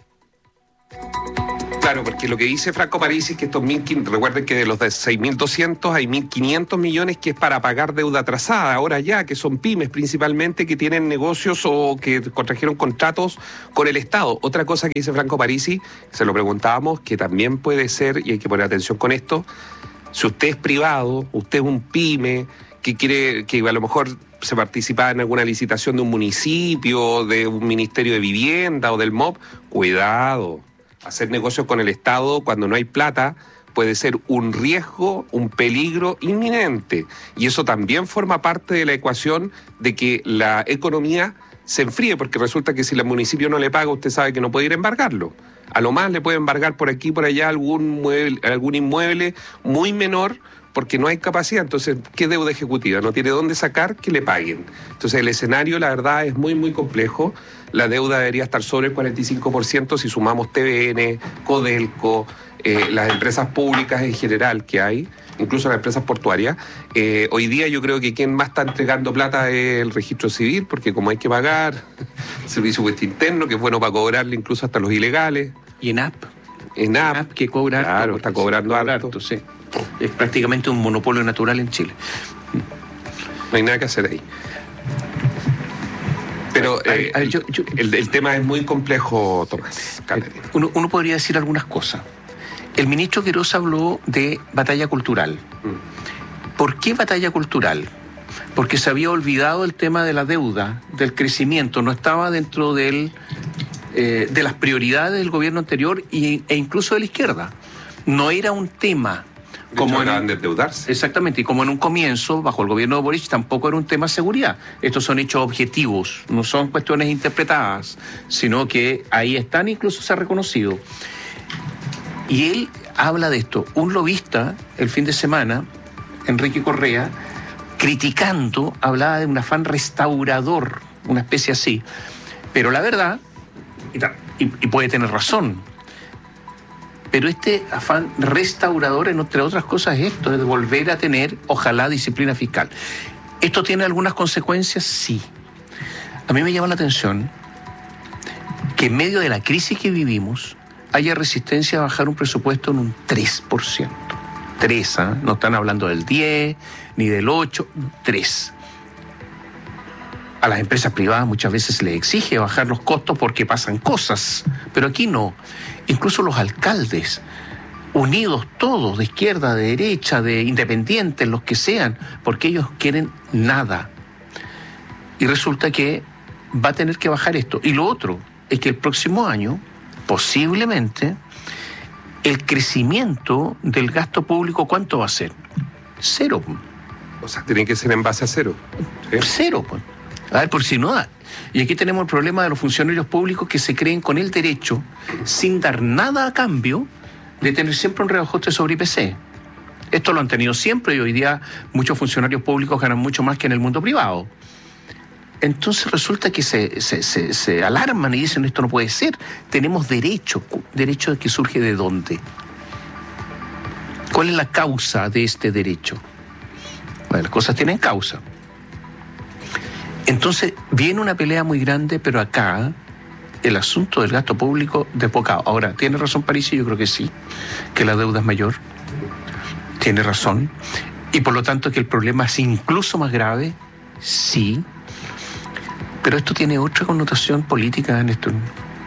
Claro, porque lo que dice Franco Parisi es que estos 1.500, recuerden que de los de 6.200 hay 1.500 millones que es para pagar deuda atrasada, ahora ya, que son pymes principalmente que tienen negocios o que contrajeron contratos con el Estado. Otra cosa que dice Franco Parisi, se lo preguntábamos, que también puede ser, y hay que poner atención con esto, si usted es privado, usted es un pyme, que quiere, que a lo mejor se participa en alguna licitación de un municipio, de un ministerio de vivienda o del MOP, cuidado. Hacer negocios con el Estado cuando no hay plata puede ser un riesgo, un peligro inminente. Y eso también forma parte de la ecuación de que la economía se enfríe, porque resulta que si el municipio no le paga, usted sabe que no puede ir a embargarlo. A lo más le puede embargar por aquí, por allá algún inmueble muy menor, porque no hay capacidad. Entonces, ¿qué deuda ejecutiva? No tiene dónde sacar que le paguen. Entonces, el escenario, la verdad, es muy, muy complejo. La deuda debería estar sobre el 45% si sumamos TVN, Codelco, las empresas públicas en general que hay, incluso las empresas portuarias. Hoy día yo creo que quien más está entregando plata es el registro civil, porque como hay que pagar, servicio de impuesto interno, que es bueno para cobrarle incluso hasta los ilegales. Y ENAP. ENAP, que cobra harto. Claro, está cobrando harto. Sí. Es prácticamente un monopolio natural en Chile. No hay nada que hacer ahí. Pero el tema es muy complejo, Tomás. Uno podría decir algunas cosas. El ministro Quiroz habló de batalla cultural. ¿Por qué batalla cultural? Porque se había olvidado el tema de la deuda, del crecimiento, no estaba dentro de las prioridades del gobierno anterior e incluso de la izquierda. No era un tema. Como hablaban de endeudarse. Exactamente, y como en un comienzo, bajo el gobierno de Boric, tampoco era un tema de seguridad. Estos son hechos objetivos, no son cuestiones interpretadas, sino que ahí están, incluso se ha reconocido. Y él habla de esto. Un lobista, el fin de semana, Enrique Correa, criticando, hablaba de un afán restaurador, una especie así. Pero la verdad, y puede tener razón, pero este afán restaurador, entre otras cosas, es esto, es de volver a tener, ojalá, disciplina fiscal. ¿Esto tiene algunas consecuencias? Sí. A mí me llama la atención que en medio de la crisis que vivimos haya resistencia a bajar un presupuesto en un 3%. 3, ¿eh? No están hablando del 10, ni del 8, 3. A las empresas privadas muchas veces se les exige bajar los costos porque pasan cosas, pero aquí no. Incluso los alcaldes, unidos todos, de izquierda, de derecha, de independientes, los que sean, porque ellos quieren nada. Y resulta que va a tener que bajar esto. Y lo otro es que el próximo año, posiblemente, el crecimiento del gasto público, ¿cuánto va a ser? 0. O sea, tiene que ser en base a 0. ¿Sí? 0, pues. A ver, por si no da. Y aquí tenemos el problema de los funcionarios públicos que se creen con el derecho, sin dar nada a cambio, de tener siempre un reajuste sobre IPC. Esto lo han tenido siempre y hoy día muchos funcionarios públicos ganan mucho más que en el mundo privado. Entonces resulta que se alarman y dicen esto no puede ser. Tenemos derecho. ¿Derecho de que surge de dónde? ¿Cuál es la causa de este derecho? Bueno, las cosas tienen causa. Entonces viene una pelea muy grande, pero acá el asunto del gasto público desbocado. Ahora, ¿tiene razón Parisi? Yo creo que sí, que la deuda es mayor. Tiene razón. Y por lo tanto que el problema es incluso más grave, sí. Pero esto tiene otra connotación política, Néstor.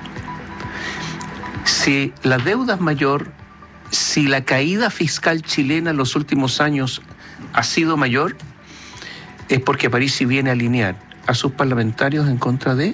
Si la deuda es mayor, si la caída fiscal chilena en los últimos años ha sido mayor, es porque Parisi viene a alinear a sus parlamentarios en contra de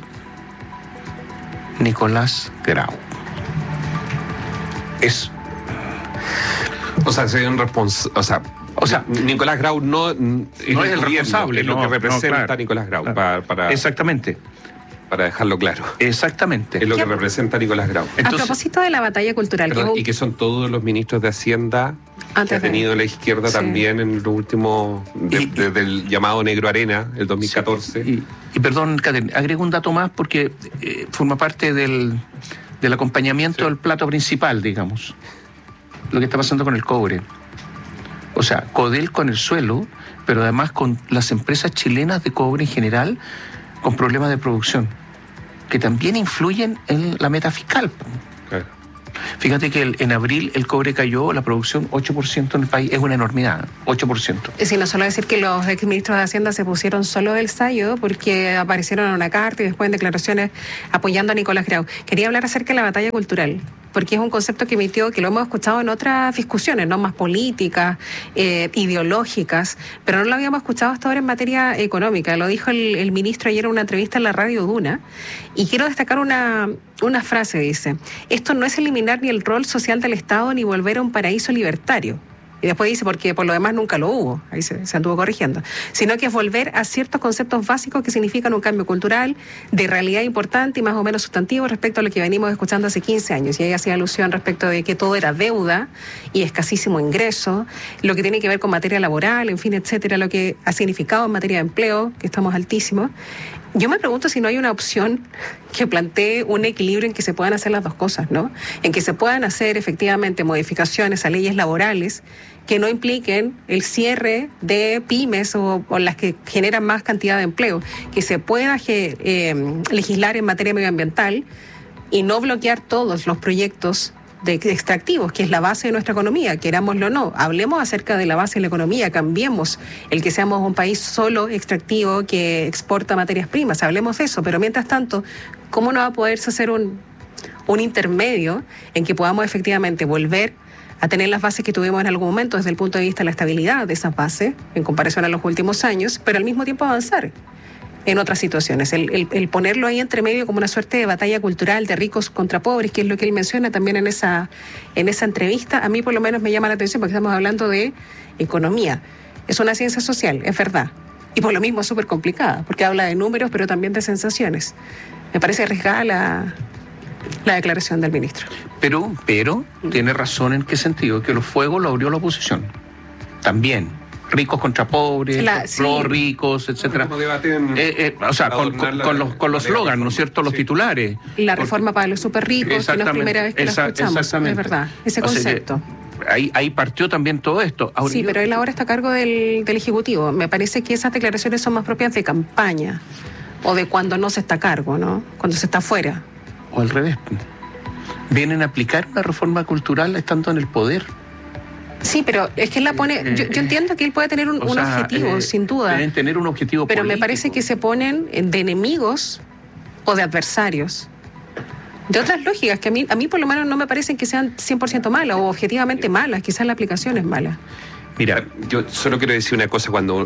Nicolás Grau. O sea, O sea, Nicolás Grau no es el responsable, es lo que representa claro. Nicolás Grau. Exactamente. Para dejarlo claro. Exactamente. Es lo que representa Nicolás Grau. Entonces, a propósito de la batalla cultural. Perdón, y que son todos los ministros de Hacienda que ha tenido la izquierda también en los últimos, desde el llamado Negro Arena, el 2014. Sí. Y perdón, Catherine, agrego un dato más porque forma parte del acompañamiento del plato principal, digamos. Lo que está pasando con el cobre. O sea, Codel con el suelo, pero además con las empresas chilenas de cobre en general, con problemas de producción, que también influyen en la meta fiscal. Claro. Fíjate que en abril el cobre cayó, la producción 8% en el país, es una enormidad, 8%. Sí, no solo decir que los exministros de Hacienda se pusieron solo del sayo porque aparecieron en una carta y después en declaraciones apoyando a Nicolás Grau. Quería hablar acerca de la batalla cultural, porque es un concepto que emitió, que lo hemos escuchado en otras discusiones, no más políticas, ideológicas, pero no lo habíamos escuchado hasta ahora en materia económica. Lo dijo el ministro ayer en una entrevista en la radio Duna, y quiero destacar una frase, dice: esto no es eliminar ni el rol social del Estado ni volver a un paraíso libertario. Y después dice, porque por lo demás nunca lo hubo, ahí se anduvo corrigiendo, sino que es volver a ciertos conceptos básicos que significan un cambio cultural de realidad importante y más o menos sustantivo respecto a lo que venimos escuchando hace 15 años. Y ahí hacía alusión respecto de que todo era deuda y escasísimo ingreso, lo que tiene que ver con materia laboral, en fin, etcétera, lo que ha significado en materia de empleo, que estamos altísimos. Yo me pregunto si no hay una opción que plantee un equilibrio en que se puedan hacer las dos cosas, ¿no? En que se puedan hacer efectivamente modificaciones a leyes laborales que no impliquen el cierre de pymes o las que generan más cantidad de empleo, que se pueda legislar en materia medioambiental y no bloquear todos los proyectos de extractivos, que es la base de nuestra economía, querámoslo o no. Hablemos acerca de la base de la economía, cambiemos el que seamos un país solo extractivo que exporta materias primas, hablemos de eso, pero mientras tanto, ¿cómo no va a poderse hacer un intermedio en que podamos efectivamente volver a tener las bases que tuvimos en algún momento desde el punto de vista de la estabilidad de esas bases, en comparación a los últimos años, pero al mismo tiempo avanzar en otras situaciones? El ponerlo ahí entre medio como una suerte de batalla cultural de ricos contra pobres, que es lo que él menciona también en esa entrevista, a mí por lo menos me llama la atención porque estamos hablando de economía. Es una ciencia social, es verdad. Y por lo mismo es súper complicada, porque habla de números, pero también de sensaciones. Me parece arriesgada la declaración del ministro. Pero tiene razón en qué sentido, que los fuegos lo abrió la oposición. También. Ricos contra pobres, los ricos, etcétera. O sea, con los slogans, ¿no es cierto? Los titulares. La reforma para los súper ricos, que no es la primera vez que la escuchamos. Es verdad, ese concepto. Ahí partió también todo esto. Ahora, sí, pero él ahora está a cargo del Ejecutivo. Me parece que esas declaraciones son más propias de campaña o de cuando no se está a cargo, ¿no? Cuando se está fuera. O al revés. Vienen a aplicar una reforma cultural estando en el poder. Sí, pero es que él la pone... Yo entiendo que él puede tener un objetivo, sin duda. Deben tener un objetivo pero político. Me parece que se ponen de enemigos o de adversarios. De otras lógicas que a mí por lo menos no me parecen que sean 100% malas o objetivamente malas. Quizás la aplicación es mala. Mira, yo solo quiero decir una cosa. Cuando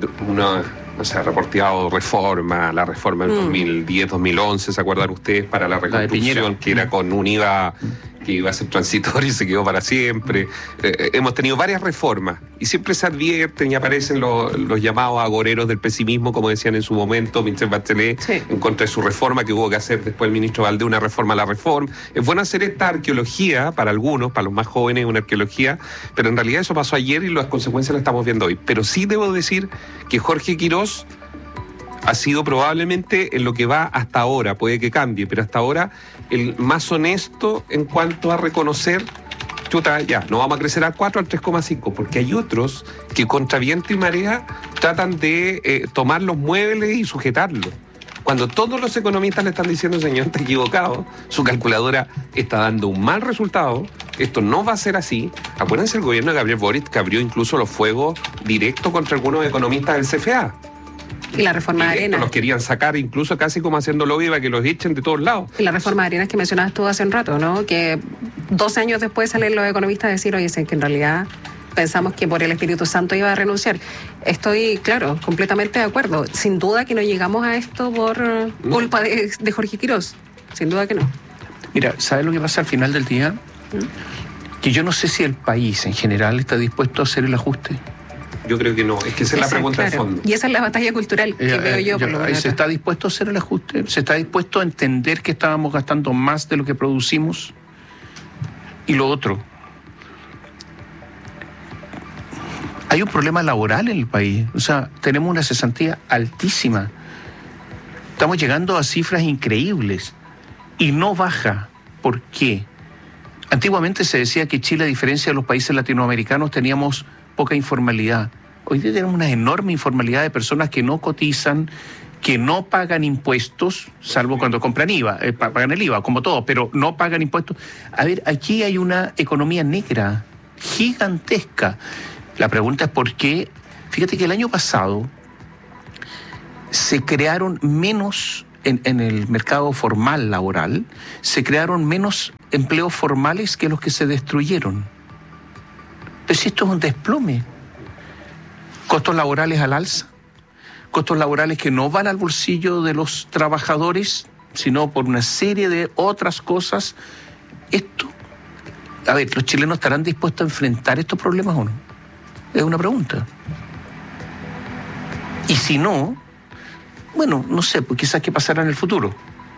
uno ha reporteado la reforma del 2010, 2011, ¿se acuerdan ustedes? Para la reconstrucción, que era con un IVA que iba a ser transitorio y se quedó para siempre. Hemos tenido varias reformas y siempre se advierten y aparecen los llamados agoreros del pesimismo, como decían en su momento Michelle Bachelet, en contra de su reforma, que hubo que hacer después el ministro Valdés una reforma a la reforma. Es bueno hacer esta arqueología para algunos, para los más jóvenes, una arqueología, pero en realidad eso pasó ayer y las consecuencias las estamos viendo hoy. Pero sí debo decir que Jorge Quirós ha sido probablemente en lo que va hasta ahora, puede que cambie, pero hasta ahora el más honesto en cuanto a reconocer, ya, no vamos a crecer al 4, al 3,5, porque hay otros que contra viento y marea tratan de tomar los muebles y sujetarlos. Cuando todos los economistas le están diciendo, señor, está equivocado, su calculadora está dando un mal resultado, esto no va a ser así. Acuérdense el gobierno de Gabriel Boric que abrió incluso los fuegos directos contra algunos economistas del CFA. Y la reforma de Arenas. Los querían sacar incluso casi como haciendo lobby para que los echen de todos lados. Y la reforma de Arenas que mencionabas tú hace un rato, ¿no? Que 2 años después salen los economistas a decir, oye, que en realidad pensamos que por el Espíritu Santo iba a renunciar. Estoy, claro, completamente de acuerdo. Sin duda que no llegamos a esto por culpa de Jorge Quirós. Sin duda que no. Mira, ¿sabes lo que pasa al final del día? que yo no sé si el país en general está dispuesto a hacer el ajuste. Yo creo que no, es que esa es la pregunta de fondo. Y esa es la batalla cultural que veo yo. Por lo menos. ¿Se está dispuesto a hacer el ajuste? ¿Se está dispuesto a entender que estábamos gastando más de lo que producimos? Y lo otro, hay un problema laboral en el país. O sea, tenemos una cesantía altísima. Estamos llegando a cifras increíbles y no baja. ¿Por qué? Antiguamente se decía que Chile, a diferencia de los países latinoamericanos, teníamos poca informalidad. Hoy día tenemos una enorme informalidad de personas que no cotizan, que no pagan impuestos, salvo cuando compran IVA, pagan el IVA, como todo, pero no pagan impuestos. A ver, aquí hay una economía negra gigantesca. La pregunta es por qué. Fíjate que el año pasado se crearon menos, en el mercado formal laboral, se crearon menos empleos formales que los que se destruyeron. Pero si esto es un desplome. Costos laborales al alza, costos laborales que no van al bolsillo de los trabajadores, sino por una serie de otras cosas. Esto, a ver, ¿los chilenos estarán dispuestos a enfrentar estos problemas o no? Es una pregunta. Y si no, bueno, no sé, pues quizás qué pasará en el futuro.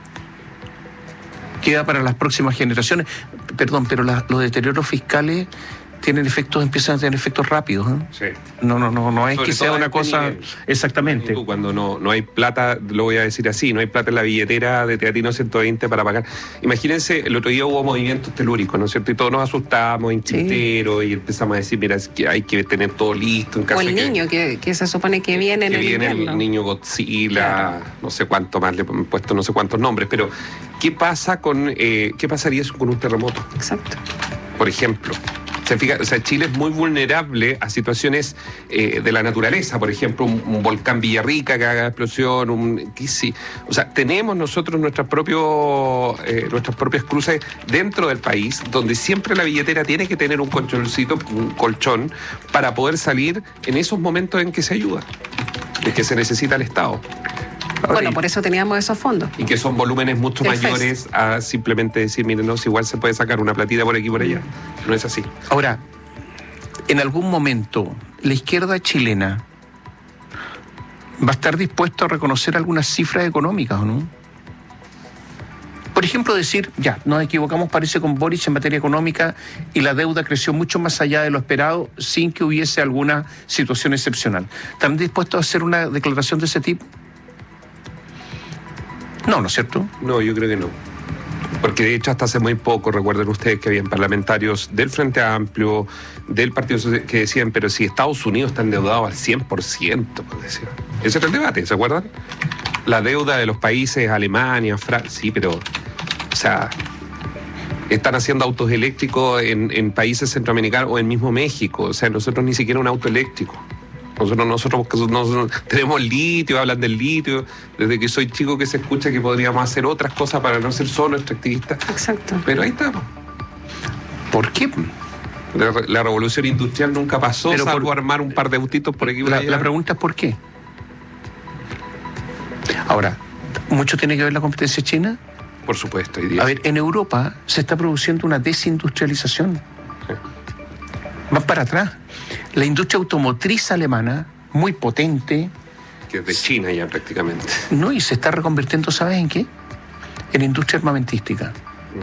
Queda para las próximas generaciones. Perdón, pero los deterioros fiscales empiezan a tener efectos rápidos. Sí. No es que sea una cosa... Exactamente. Cuando no hay plata, lo voy a decir así, no hay plata en la billetera de Teatino 120 para pagar. Imagínense, el otro día hubo movimientos telúricos, ¿no es cierto? Y todos nos asustamos en Quintero y empezamos a decir, mira, es que hay que tener todo listo. En caso o el niño, que se supone que viene en el invierno. Viene el niño Godzilla, claro. No sé cuánto más, le han puesto no sé cuántos nombres, pero ¿qué pasaría con un terremoto? Exacto. Por ejemplo. O sea, Chile es muy vulnerable a situaciones de la naturaleza, por ejemplo, un volcán Villarrica que haga explosión, o sea, tenemos nosotros nuestras propias cruces dentro del país, donde siempre la billetera tiene que tener un colchón, para poder salir en esos momentos en que se ayuda, en que se necesita el Estado. Bueno, por eso teníamos esos fondos. Y que son volúmenes mucho mayores a simplemente decir, miren, no, si igual se puede sacar una platita por aquí y por allá. No es así. Ahora, en algún momento, la izquierda chilena va a estar dispuesta a reconocer algunas cifras económicas, ¿o no? Por ejemplo, decir, ya, nos equivocamos, parece, con Boric en materia económica y la deuda creció mucho más allá de lo esperado sin que hubiese alguna situación excepcional. ¿Están dispuestos a hacer una declaración de ese tipo? No, ¿no es cierto? No, yo creo que no. Porque de hecho hasta hace muy poco, recuerden ustedes que habían parlamentarios del Frente Amplio, del Partido Social, que decían, pero si Estados Unidos está endeudado al 100%, pues decían. Ese era el debate, ¿se acuerdan? La deuda de los países, Alemania, Francia, sí, pero, o sea, están haciendo autos eléctricos en países centroamericanos o en mismo México. O sea, nosotros ni siquiera un auto eléctrico. Nosotros tenemos litio, hablan del litio. Desde que soy chico que se escucha que podríamos hacer otras cosas para no ser solo extractivistas. Exacto. Pero ahí estamos. ¿Por qué? La revolución industrial nunca pasó, pero salvo armar un par de autitos por aquí. La pregunta es ¿por qué? Ahora, ¿mucho tiene que ver la competencia china? Por supuesto. A ver, en Europa se está produciendo una desindustrialización. Sí. Van para atrás. La industria automotriz alemana, muy potente. Que es de China ya prácticamente. No, y se está reconvirtiendo, ¿sabes en qué? En industria armamentística.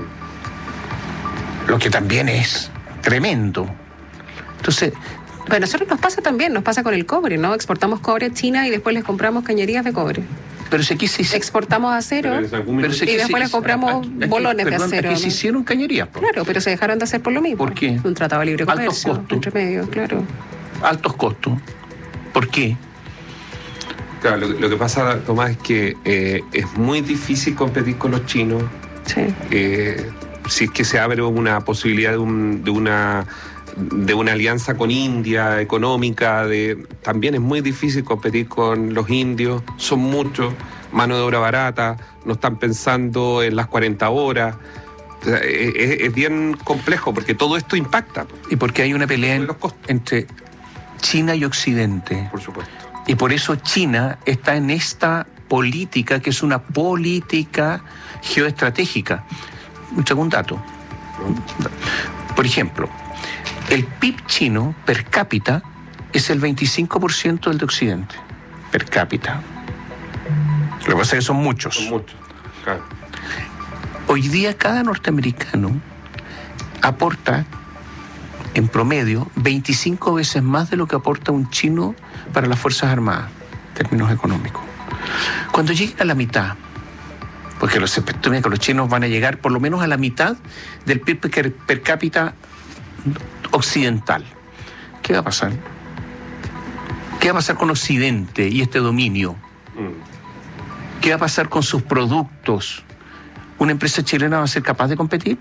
Lo que también es tremendo. Entonces... Pero a nosotros nos pasa con el cobre, ¿no? Exportamos cobre a China y después les compramos cañerías de cobre. Pero si aquí se exportamos acero y después les compramos bolones de acero. Aquí se hicieron cañerías. Claro, pero se dejaron de hacer por lo mismo. ¿Por qué? Un tratado de libre comercio. Altos costos. Entre medio, claro. Altos costos. ¿Por qué? Claro, lo que pasa, Tomás, es que es muy difícil competir con los chinos. Sí. Si es que se abre una posibilidad de una alianza con India económica, también es muy difícil competir con los indios, son muchos, mano de obra barata, no están pensando en las 40 horas. O sea, es bien complejo porque todo esto impacta. Y porque hay una pelea entre China y Occidente. Por supuesto. Y por eso China está en esta política que es una política geoestratégica. Un segundo dato. Por ejemplo, el PIB chino per cápita es el 25% del de Occidente. Per cápita. Lo que pasa es que son muchos. Son muchos, claro. Hoy día cada norteamericano aporta en promedio 25 veces más de lo que aporta un chino para las Fuerzas Armadas, en términos económicos. Cuando llegue a la mitad, porque se estima que los chinos van a llegar por lo menos a la mitad del PIB per cápita occidental, ¿qué va a pasar? ¿Qué va a pasar con Occidente y este dominio? ¿Qué va a pasar con sus productos? ¿Una empresa chilena va a ser capaz de competir?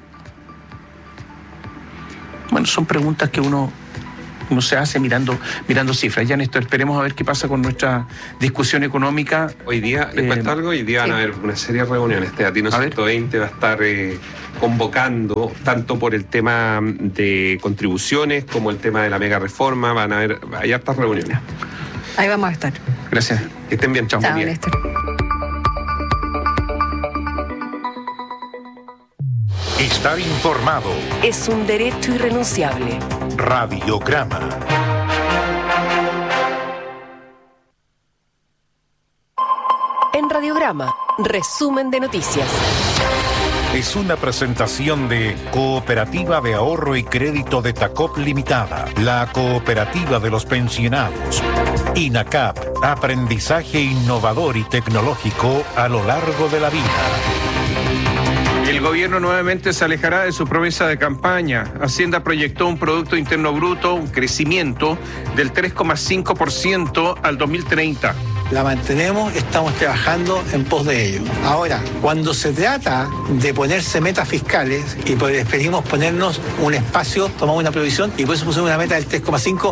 Bueno, son preguntas que uno se hace mirando cifras. Ya, Néstor, esperemos a ver qué pasa con nuestra discusión económica. Hoy día, les cuento algo, hoy día van a haber una serie de reuniones. Teatino 120 va a estar convocando, tanto por el tema de contribuciones como el tema de la mega reforma. Hay hartas reuniones. Ahí vamos a estar. Gracias. Que estén bien. Chao, Néstor. Estar informado es un derecho irrenunciable. Radiograma. En Radiograma, resumen de noticias. Es una presentación de Cooperativa de Ahorro y Crédito de Tacop Limitada, la cooperativa de los pensionados. INACAP, aprendizaje innovador y tecnológico a lo largo de la vida. El gobierno nuevamente se alejará de su promesa de campaña. Hacienda proyectó un Producto Interno Bruto, un crecimiento del 3,5% al 2030. La mantenemos, estamos trabajando en pos de ello. Ahora, cuando se trata de ponerse metas fiscales y preferimos ponernos un espacio, tomamos una previsión y por eso pusimos una meta del 3,5%.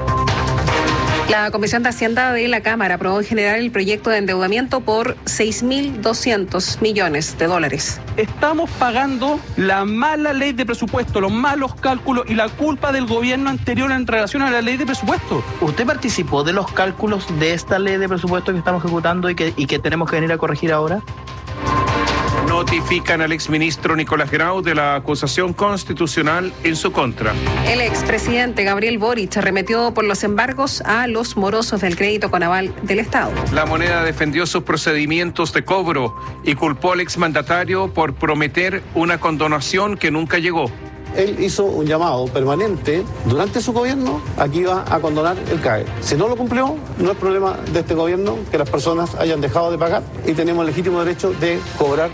La Comisión de Hacienda de la Cámara aprobó en general el proyecto de endeudamiento por $6.200 millones. Estamos pagando la mala ley de presupuesto, los malos cálculos y la culpa del gobierno anterior en relación a la ley de presupuesto. ¿Usted participó de los cálculos de esta ley de presupuesto que estamos ejecutando y que tenemos que venir a corregir ahora? Notifican al exministro Nicolás Grau de la acusación constitucional en su contra. El expresidente Gabriel Boric arremetió por los embargos a los morosos del crédito con aval del Estado. La Moneda defendió sus procedimientos de cobro y culpó al exmandatario por prometer una condonación que nunca llegó. Él hizo un llamado permanente durante su gobierno a que iba a condonar el CAE. Si no lo cumplió, no es problema de este gobierno que las personas hayan dejado de pagar y tenemos el legítimo derecho de cobrar.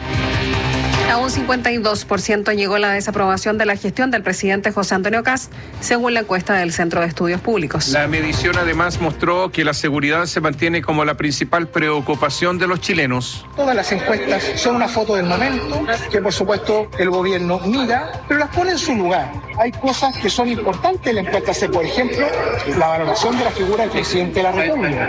A un 52% llegó la desaprobación de la gestión del presidente José Antonio Kast, según la encuesta del Centro de Estudios Públicos. La medición además mostró que la seguridad se mantiene como la principal preocupación de los chilenos. Todas las encuestas son una foto del momento, que por supuesto el gobierno mira, pero las pone en su lugar. Hay cosas que son importantes en la encuesta, por ejemplo, la valoración de la figura del presidente de la República.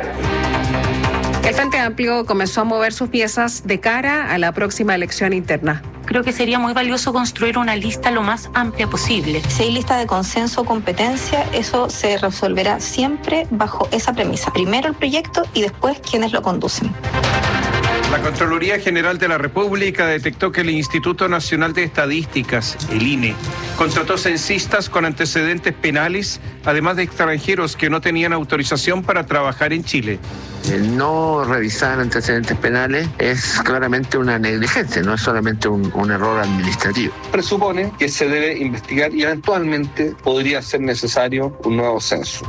El Frente Amplio comenzó a mover sus piezas de cara a la próxima elección interna. Creo que sería muy valioso construir una lista lo más amplia posible. Si hay lista de consenso o competencia, eso se resolverá siempre bajo esa premisa. Primero el proyecto y después quienes lo conducen. La Contraloría General de la República detectó que el Instituto Nacional de Estadísticas, el INE, contrató censistas con antecedentes penales, además de extranjeros que no tenían autorización para trabajar en Chile. El no revisar antecedentes penales es claramente una negligencia, no es solamente un error administrativo. Presupone que se debe investigar y eventualmente podría ser necesario un nuevo censo.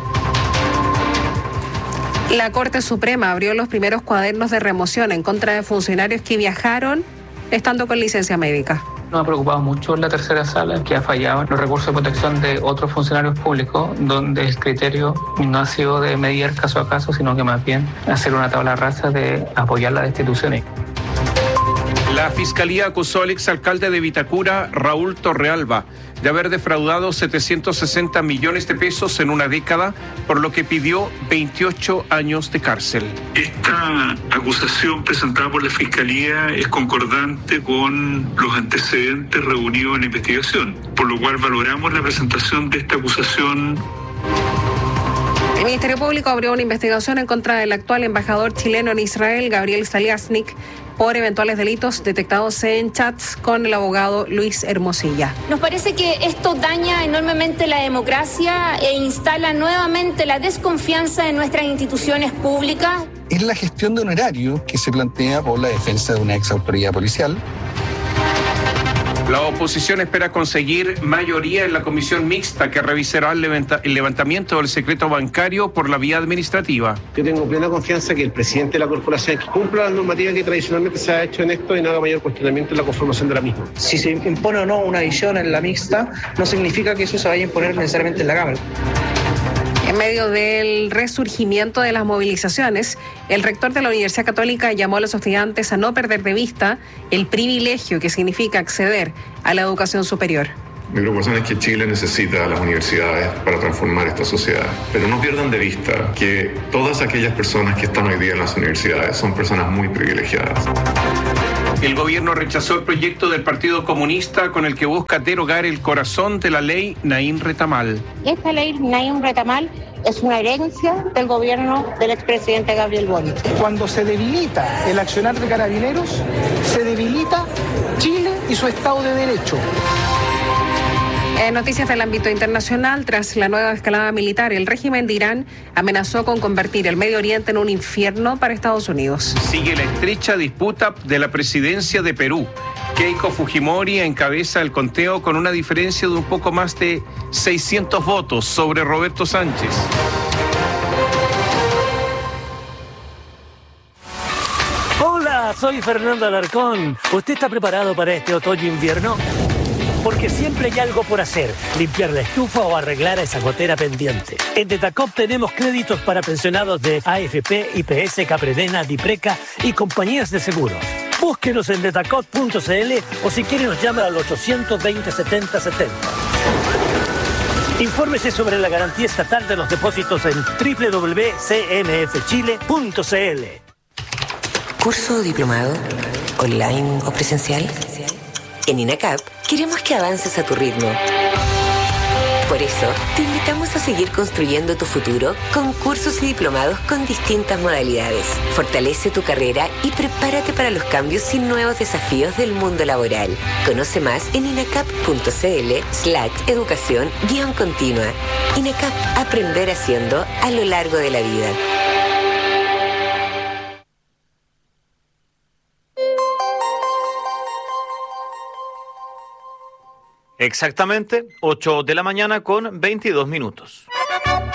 La Corte Suprema abrió los primeros cuadernos de remoción en contra de funcionarios que viajaron estando con licencia médica. Nos ha preocupado mucho la tercera sala, que ha fallado en los recursos de protección de otros funcionarios públicos, donde el criterio no ha sido de medir caso a caso, sino que más bien hacer una tabla rasa de apoyar las destituciones. La Fiscalía acusó al exalcalde de Vitacura, Raúl Torrealba, de haber defraudado 760 millones de pesos en una década, por lo que pidió 28 años de cárcel. Esta acusación presentada por la Fiscalía es concordante con los antecedentes reunidos en la investigación, por lo cual valoramos la presentación de esta acusación. El Ministerio Público abrió una investigación en contra del actual embajador chileno en Israel, Gabriel Saliasnik, por eventuales delitos detectados en chats con el abogado Luis Hermosilla. Nos parece que esto daña enormemente la democracia e instala nuevamente la desconfianza en nuestras instituciones públicas. Es la gestión de honorario que se plantea por la defensa de una ex autoridad policial. La oposición espera conseguir mayoría en la comisión mixta que revisará el levantamiento del secreto bancario por la vía administrativa. Yo tengo plena confianza que el presidente de la corporación cumpla las normativas que tradicionalmente se ha hecho en esto y no haga mayor cuestionamiento en la conformación de la misma. Si se impone o no una división en la mixta, no significa que eso se vaya a imponer necesariamente en la Cámara. En medio del resurgimiento de las movilizaciones, el rector de la Universidad Católica llamó a los estudiantes a no perder de vista el privilegio que significa acceder a la educación superior. Mi preocupación es que Chile necesita a las universidades para transformar esta sociedad, pero no pierdan de vista que todas aquellas personas que están hoy día en las universidades son personas muy privilegiadas. El gobierno rechazó el proyecto del Partido Comunista con el que busca derogar el corazón de la ley Naim Retamal. Esta ley Naim Retamal es una herencia del gobierno del expresidente Gabriel Boric. Cuando se debilita el accionar de Carabineros, se debilita Chile y su Estado de Derecho. En noticias del ámbito internacional, tras la nueva escalada militar, el régimen de Irán amenazó con convertir el Medio Oriente en un infierno para Estados Unidos. Sigue la estrecha disputa de la presidencia de Perú. Keiko Fujimori encabeza el conteo con una diferencia de un poco más de 600 votos sobre Roberto Sánchez. Hola, soy Fernando Alarcón. ¿Usted está preparado para este otoño-invierno? Porque siempre hay algo por hacer, limpiar la estufa o arreglar a esa gotera pendiente. En Detacop tenemos créditos para pensionados de AFP, IPS, Capredena, Dipreca y compañías de seguros. Búsquenos en detacop.cl o si quiere nos llama al 820-7070. Infórmese sobre la garantía estatal de los depósitos en www.cmfchile.cl. ¿Curso o diplomado? ¿Online o presencial? En INACAP queremos que avances a tu ritmo. Por eso, te invitamos a seguir construyendo tu futuro con cursos y diplomados con distintas modalidades. Fortalece tu carrera y prepárate para los cambios y nuevos desafíos del mundo laboral. Conoce más en inacap.cl/educación-continua. INACAP, aprender haciendo a lo largo de la vida. Exactamente, 8 de la mañana con 22 minutos.